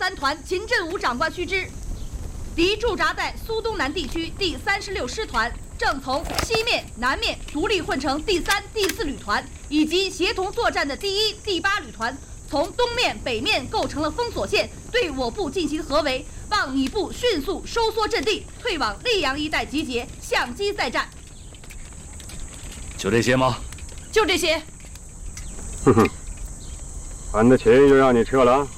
班团秦振武长官须知，敌驻扎在苏东南地区第36师团正从西面、南面独立混成第3、第4旅团，以及协同作战的第1、第8旅团，从东面、北面构成了封锁线，对我部进行合围。望你部迅速收缩阵地，退往溧阳一带集结，相机再战。 就这些吗？ 就这些。 哼哼，韩德勤又让你撤了？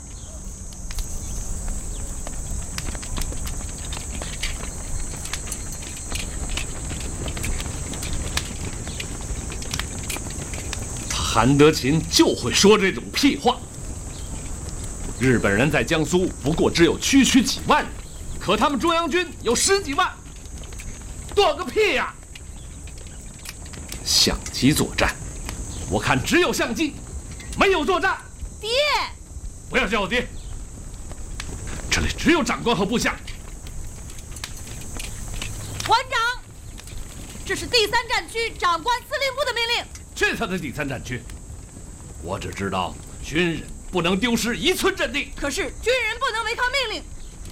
韩德勤就会说这种屁话。日本人在江苏不过只有区几万人，可他们中央军有10几万，多个屁呀！相机作战，我看只有相机，没有作战。 爹， 不要叫我爹，这里只有长官和部下。 团长，这是第3战区长官司令部的命令。 去他的第3战区！我只知道军人不能丢失1寸阵地， 可是军人不能违抗命令。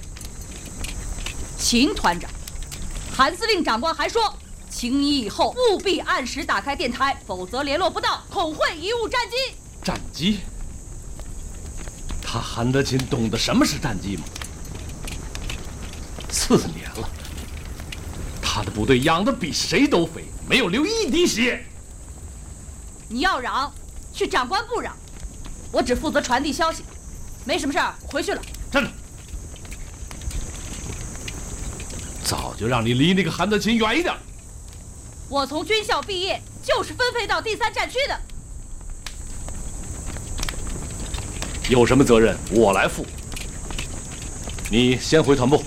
秦团长，韩司令长官还说，请你以后务必按时打开电台，否则联络不到，恐会贻误战机。 战机？他韩德勤懂得什么是战机吗？4年了，他的部队养得比谁都肥，没有流1滴血。 你要嚷，去长官部嚷。我只负责传递消息，没什么事儿，回去了。 站住！早就让你离那个韩德勤远一点。 我从军校毕业，就是分配到第3战区的。 有什么责任我来负。你先回团部。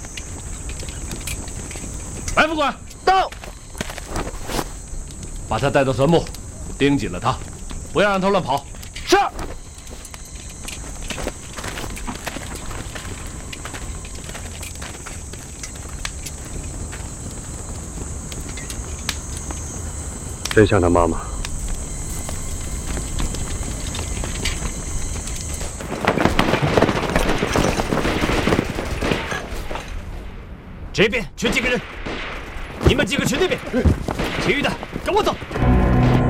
白副官到。 把他带到团部，盯紧了他，不要让他乱跑。 是。 真像他妈妈。 这边缺几个人，你们几个去那边，其余的跟我走。